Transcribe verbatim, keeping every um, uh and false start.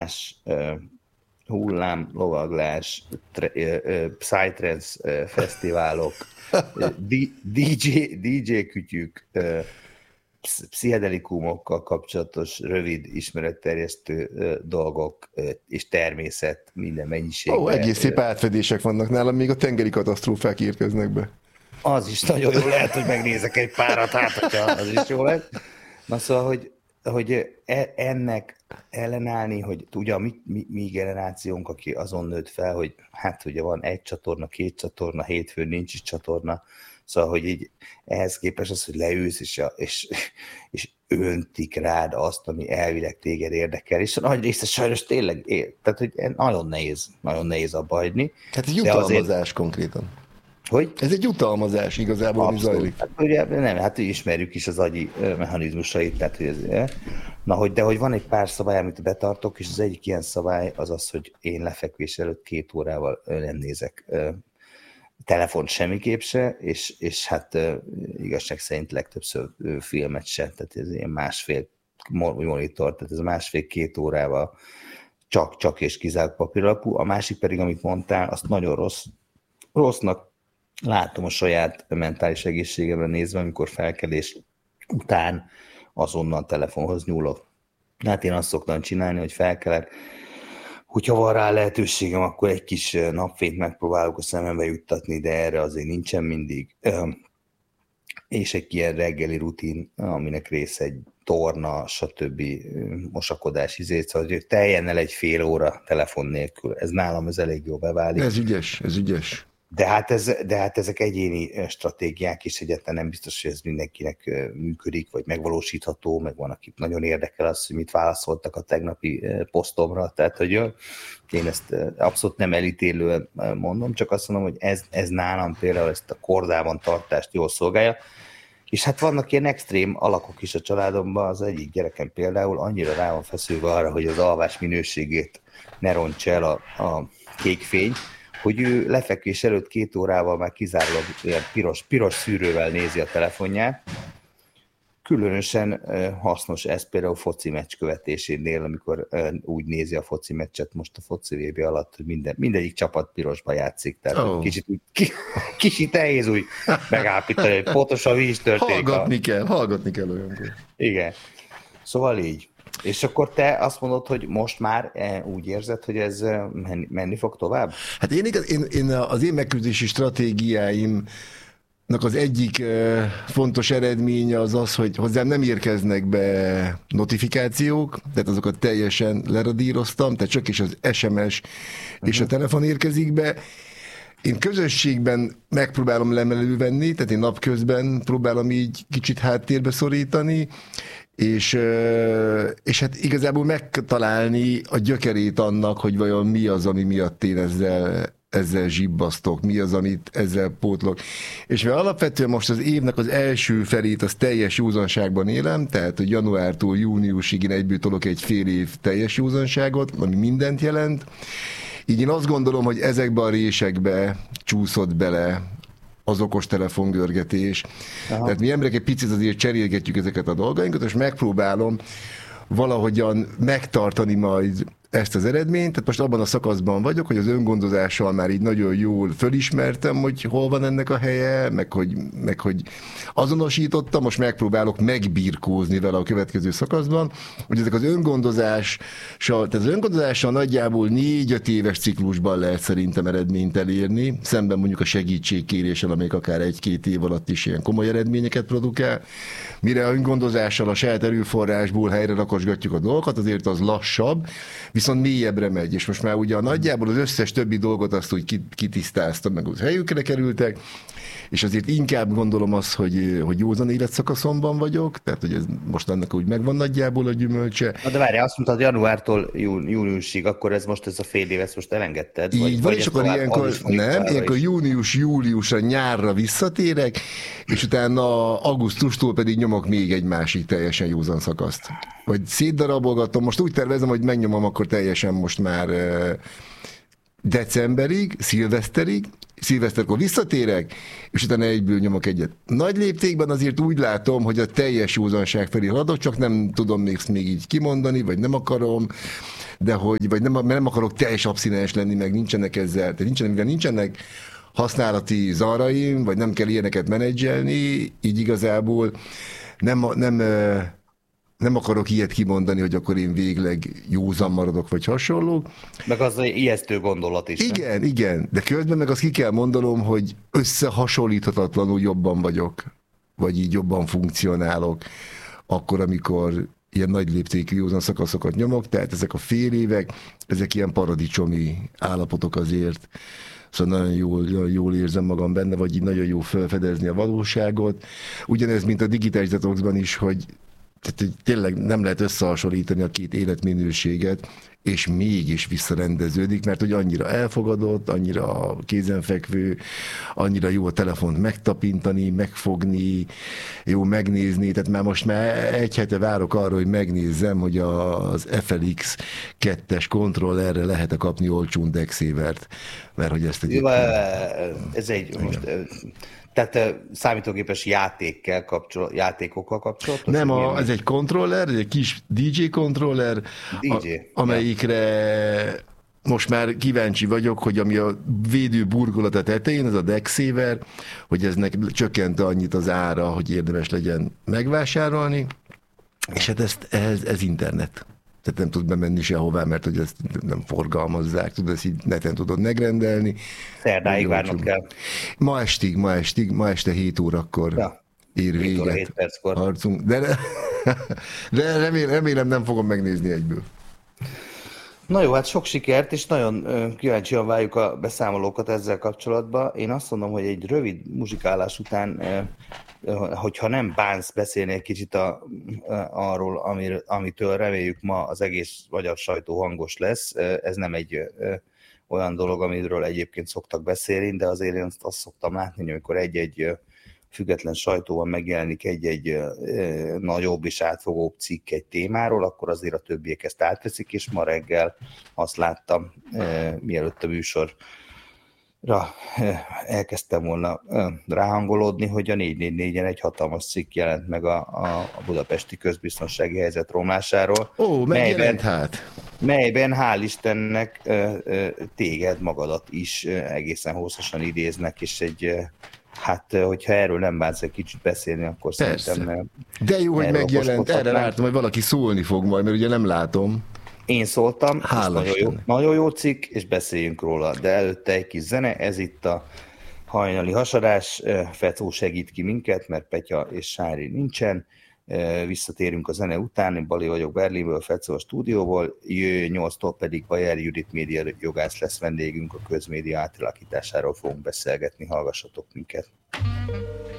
hullám, lovaglás, psytrance fesztiválok, dé dzsé, dé dzsé kütyük, pszichedelikumokkal kapcsolatos rövid ismeretterjesztő dolgok és természet minden mennyiségben. Ó, egész szép átfedések vannak nálam, még a tengeri katasztrófák érkeznek be. Az is nagyon jó lehet, hogy megnézek egy párat, hát hogyha az is jó lehet. Na szóval, hogy, hogy ennek ellenállni, hogy ugye a mi, mi, mi generációnk, aki azon nőtt fel, hogy hát ugye van egy csatorna, két csatorna, hétfőn nincs is csatorna, szóval, hogy így ehhez képest az, hogy leülsz, és, és, és öntik rád azt, ami elvileg téged érdekel, és a nagy része sajnos tényleg ér. Tehát, hogy nagyon nehéz, nagyon nehéz abba hagyni. Hát egy jutalmazás azért... konkrétan. Hogy? Ez egy jutalmazás igazából, ami zajlik. Hát, ugye, nem, hát ismerjük is az agyi mechanizmusait, tehát, hogy ez, na, hogy, de hogy van egy pár szabály, amit betartok, és az egyik ilyen szabály az az, hogy én lefekvés előtt két órával nem nézek telefont semmiképp se, és, és hát igazság szerint legtöbbször filmet se, tehát ez ilyen másfél monitor, tehát ez másfél-két órával csak, csak és kizárt papíralapú. A másik pedig, amit mondtál, azt nagyon rossz, rossznak látom a saját mentális egészségemre nézve, amikor felkelés után azonnal telefonhoz nyúlok. Hát én azt szoktam csinálni, hogy felkelek, hogyha van rá lehetőségem, akkor egy kis napfényt megpróbálok a szemembe juttatni, de erre azért nincsen mindig. És egy ilyen reggeli rutin, aminek része egy torna, stb. Mosakodás, izét, szóval hogy teljen el egy fél óra telefon nélkül. Ez nálam ez elég jó beválik. Ez ügyes, ez ügyes. De hát, ez, de hát ezek egyéni stratégiák, és egyáltalán nem biztos, hogy ez mindenkinek működik, vagy megvalósítható, meg van, akik nagyon érdekel az, hogy mit válaszoltak a tegnapi posztomra, tehát hogy én ezt abszolút nem elítélően mondom, csak azt mondom, hogy ez, ez nálam például ezt a kordában tartást jól szolgálja, és hát vannak ilyen extrém alakok is a családomban, az egyik gyerekem például annyira rá van feszülve arra, hogy az alvás minőségét ne rontsa el a, a kék fény, hogy ő lefekvés előtt két órával már kizárólag ilyen piros, piros szűrővel nézi a telefonját. Különösen hasznos ez például foci meccs követésénél, amikor úgy nézi a foci meccset most a foci vé bé alatt, hogy minden, mindegyik csapat pirosba játszik. Tehát oh. kicsit, kicsit nehéz úgy megállapítani, hogy pontosan mi is történik. Hallgatni a... kell, hallgatni kell olyankor. Igen. Szóval így. És akkor te azt mondod, hogy most már úgy érzed, hogy ez menni, menni fog tovább? Hát én, igaz, én, én az én megküzdési stratégiáimnak az egyik fontos eredménye az az, hogy hozzám nem érkeznek be notifikációk, tehát azokat teljesen leradíroztam, tehát csak is az es em es uh-huh. és a telefon érkezik be. Én közösségben megpróbálom lemelő venni, tehát én napközben próbálom így kicsit háttérbe szorítani, És, és hát igazából megtalálni a gyökerét annak, hogy vajon mi az, ami miatt én ezzel, ezzel zsibbasztok, mi az, amit ezzel pótlok. És mert alapvetően most az évnek az első felét az teljes józanságban élem, tehát hogy januártól júniusig én egyből tolok egy fél év teljes józanságot, ami mindent jelent. Így én azt gondolom, hogy ezekbe a résekbe csúszott bele az okostelefon görgetés. Aha. Tehát mi emberek egy picit azért cserélgetjük ezeket a dolgainkat, és megpróbálom valahogyan megtartani majd ezt az eredményt. Tehát most abban a szakaszban vagyok, hogy az öngondozással már így nagyon jól fölismertem, hogy hol van ennek a helye, meg hogy, meg hogy azonosítottam, most megpróbálok megbirkózni vele a következő szakaszban, hogy ezek az öngondozással, tehát az öngondozással nagyjából négy-öt éves ciklusban lehet szerintem eredményt elérni, szemben mondjuk a segítségkéréssel, amelyik akár egy-két év alatt is ilyen komoly eredményeket produkál. Mire a öngondozással a saját erőforrásból helyre rakosgatjuk a dolgokat, azért az lassabb, viszont mélyebbre megy, és most már ugye a nagyjából az összes többi dolgot azt úgy kitisztáztam, meg úgy helyükre kerültek, és azért inkább gondolom azt, hogy, hogy józan életszakaszomban vagyok, tehát hogy ez most annak úgy megvan nagyjából a gyümölcse. Na de várj, azt mondtad januártól jú, júniusig, akkor ez most ez a fél év, ezt most elengedted? Így vagy, van, és akkor ilyenkor, nem, ilyenkor június, júliusra, nyárra visszatérek, és utána augusztustól pedig nyomok még egy másik teljesen józan szakaszt. Vagy szétdarabolgatom, most úgy tervezem, hogy megnyomom akkor teljesen most már decemberig, szilveszterig, szilveszterkor visszatérek, és utána egyből nyomok egyet. Nagy léptékben azért úgy látom, hogy a teljes józanság felé haladok, csak nem tudom még, még így kimondani, vagy nem akarom, de hogy, vagy nem, mert nem akarok teljes abszinens lenni, meg nincsenek ezzel, tehát nincsenek, mivel nincsenek használati zaraim, vagy nem kell ilyeneket menedzselni, így igazából nem, nem, nem akarok ilyet kimondani, hogy akkor én végleg józan maradok, vagy hasonló. Meg az ijesztő gondolat is. Igen, nem? igen, de közben meg azt ki kell mondanom, hogy összehasonlíthatatlanul jobban vagyok, vagy így jobban funkcionálok, akkor, amikor ilyen nagy léptékű józan szakaszokat nyomok, tehát ezek a fél évek, ezek ilyen paradicsomi állapotok azért, szóval nagyon jól, jól érzem magam benne, vagy így nagyon jó felfedezni a valóságot. Ugyanez, mint a digitális detoxban is, hogy tehát tényleg nem lehet összehasonlítani a két életminőséget, és mégis visszarendeződik, mert hogy annyira elfogadott, annyira kézenfekvő, annyira jó a telefont megtapintani, megfogni, jó megnézni, tehát már most már egy hete várok arra, hogy megnézzem, hogy az ef el iksz kettes kontrollerre lehet-e kapni olcsón Dexavert, mert hogy ezt egyébként... Ez egy... Most, tehát számítógépes játékkel kapcsol, játékokkal kapcsolatos? Nem, a, ez egy kontroller, egy kis dé dzsé kontroller, dé dzsé, a, amelyikre ja. most már kíváncsi vagyok, hogy ami a védő burkolat a tetején, ez a Dexaver, hogy eznek csökkent annyit az ára, hogy érdemes legyen megvásárolni, és hát ez, ez, ez internet. Tehát nem tud bemenni sehová, mert hogy ezt nem forgalmazzák, tudod, ezt így neten tudod megrendelni. Szerdáig várnod kell. Ma estig, ma estig, ma este hét órakor ja. ér véget hét perckor. harcunk. De, de remélem, remélem nem fogom megnézni egyből. Na jó, hát sok sikert, és nagyon kíváncsian várjuk a beszámolókat ezzel kapcsolatban. Én azt mondom, hogy egy rövid muzsikálás után, hogyha nem bánsz beszélni egy kicsit a, arról, amir, amitől reméljük ma az egész magyar sajtó hangos lesz, ez nem egy olyan dolog, amiről egyébként szoktak beszélni, de azért én azt, azt szoktam látni, hogy amikor egy-egy független sajtóban megjelenik egy-egy e, nagyobb és átfogóbb cikk egy témáról, akkor azért a többiek ezt átveszik, és ma reggel azt láttam, e, mielőtt a műsorra e, elkezdtem volna e, ráhangolódni, hogy a négy négy négyen egy hatalmas cikk jelent meg a, a budapesti közbiztonsági helyzet romlásáról. Ó, megjelent hát. Melyben hál' Istennek e, e, téged magadat is e, egészen hosszasan idéznek, és egy hát, hogyha erről nem bánsz egy kicsit beszélni, akkor persze. Szerintem... De jó, hogy megjelent, erre látom, hogy valaki szólni fog majd, mert ugye nem látom. Én szóltam, nagyon jó, nagyon jó cikk, és beszéljünk róla, de előtte egy kis zene, ez itt a hajnali hasadás, Fecó segít ki minket, mert Petya és Sári nincsen, visszatérünk a zene után, én Bali vagyok Berlinből, Fecó a stúdióból, jö nyolctól pedig Bajer Judit média jogász lesz vendégünk, a közmédia átalakításáról fogunk beszélgetni, hallgassatok minket.